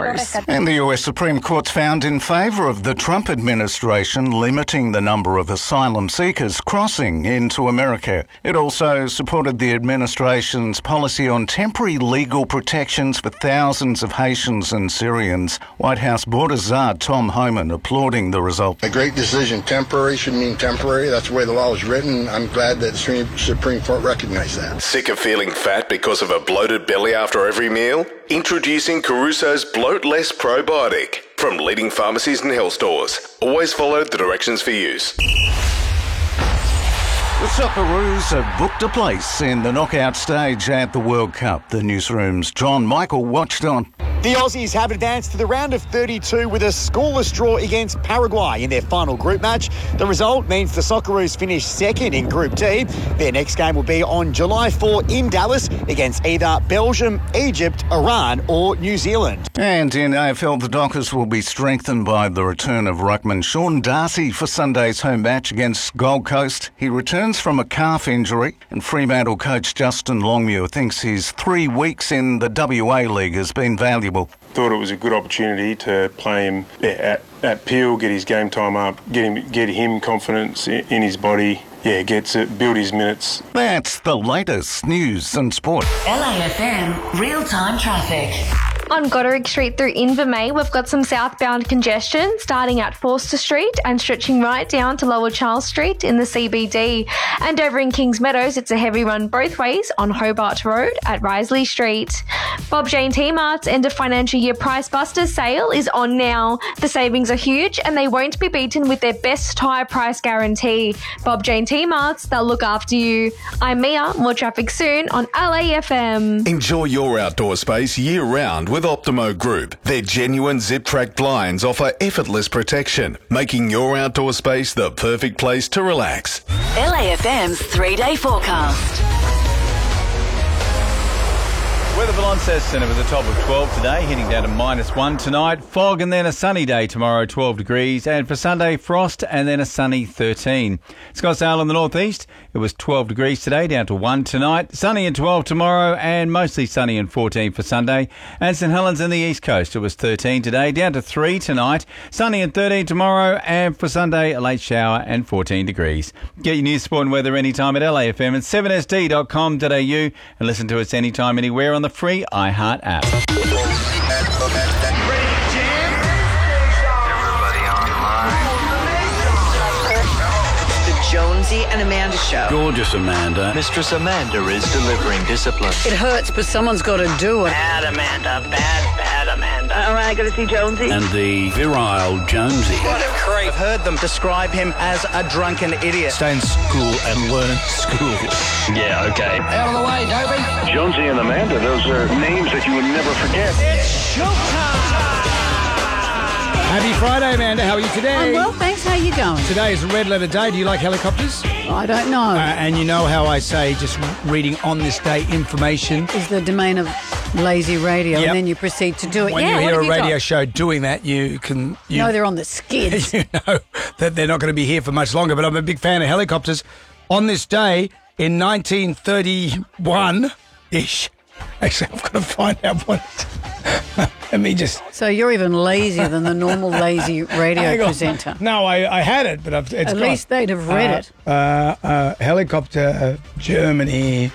hours. And the US Supreme Court's found in favour of the Trump administration limiting the number of asylum seekers crossing into America. It also supported the administration's policy on temporary legal protections for thousands of Haitians and Syrians. White House Border Czar Tom Homan applauding the result. A great decision. Temporary should mean temporary. That's the way the law is written. I'm glad that the Supreme Court recognized that. Sick of feeling fat because of a bloated belly after every meal? Introducing Caruso's Bloat Less Probiotic from leading pharmacies and health stores. Always follow the directions for use. The Socceroos have booked a place in the knockout stage at the World Cup. The newsroom's John Michael watched on. The Aussies have advanced to the round of 32 with a scoreless draw against Paraguay in their final group match. The result means the Socceroos finish second in Group D. Their next game will be on July 4 in Dallas against either Belgium, Egypt, Iran or New Zealand. And in AFL, the Dockers will be strengthened by the return of ruckman Sean Darcy for Sunday's home match against Gold Coast. He returns from a calf injury, and Fremantle coach Justin Longmuir thinks his 3 weeks in the WA League has been valuable. Thought it was a good opportunity to play him at Peel, get his game time up, get him confidence in his body. Yeah, gets it, build his minutes. That's the latest news and sport. LAFM real-time traffic. On Goderic Street through Invermay, we've got some southbound congestion starting at Forster Street and stretching right down to Lower Charles Street in the CBD. And over in Kings Meadows, it's a heavy run both ways on Hobart Road at Risley Street. Bob Jane T-Mart's end of financial year Price Busters sale is on now. The savings are huge and they won't be beaten with their best tyre price guarantee. Bob Jane T-Mart's, they'll look after you. I'm Mia, more traffic soon on LAFM. Enjoy your outdoor space year-round with Optimo Group. Their genuine zip-track blinds offer effortless protection, making your outdoor space the perfect place to relax. LAFM's 3-day forecast. Weather Balance says Centre with a top of 12 today, heading down to -1 tonight. Fog and then a sunny day tomorrow, 12 degrees. And for Sunday, frost and then a sunny 13. Scottsdale in the northeast, it was 12 degrees today, down to 1 tonight. Sunny and 12 tomorrow and mostly sunny and 14 for Sunday. And St Helens in the east coast, it was 13 today, down to 3 tonight. Sunny and 13 tomorrow and for Sunday, a late shower and 14 degrees. Get your news, sport and weather anytime at LAFM and 7sd.com.au and listen to us anytime, anywhere on the free iHeart app. Everybody online. The Jonesy and Amanda Show. Gorgeous Amanda. Mistress Amanda is delivering discipline. It hurts, but someone's got to do it. Bad Amanda. Bad Amanda. All right, got to see Jonesy. And the virile Jonesy. What a creep. I've heard them describe him as a drunken idiot. Stay in school and learn at school. Yeah, okay. Out of the way, Dopey. Jonesy and Amanda, those are names that you would never forget. It's showtime! Happy Friday, Amanda. How are you today? I'm well, thanks. How are you going? Today is a red letter day. Do you like helicopters? I don't know. And you know how I say just reading on this day information is the domain of lazy radio, and then you proceed to do it. When you hear a radio show doing that, you know they're on the skids. You know that they're not going to be here for much longer. But I'm a big fan of helicopters. On this day in 1931-ish. Actually, I've got to find out what. Let me just. So you're even lazier than the normal lazy radio presenter. No, I had it, but it's at least they'd have read it. Helicopter, Germany.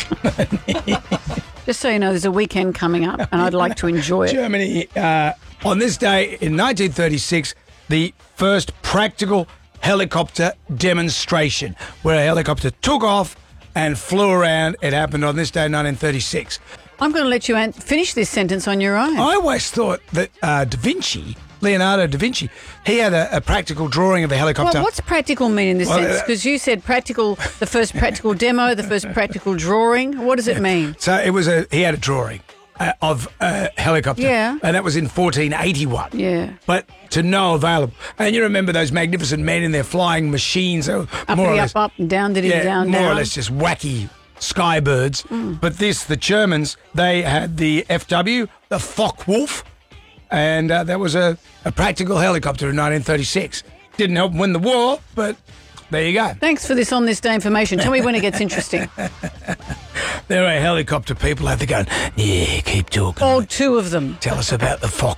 Just so you know, there's a weekend coming up, and I'd like to enjoy it. Germany. On this day in 1936, the first practical helicopter demonstration, where a helicopter took off and flew around. It happened on this day in 1936. I'm going to let you finish this sentence on your own. I always thought that Leonardo da Vinci, he had a practical drawing of a helicopter. Well, what's practical mean in this sense? Because you said practical, the first practical demo, the first practical drawing. What does it mean? So he had a drawing of a helicopter. Yeah. And that was in 1481. Yeah. But to no available. And you remember those magnificent men in their flying machines. Up, and down, down. More or less just wacky skybirds. But the Germans, they had the FW, the Focke-Wulf, and that was a practical helicopter in 1936. Didn't help win the war, but there you go. Thanks for this on this day information. Tell me when it gets interesting. There are helicopter people out there going, yeah, keep talking. All two of them. Tell us about the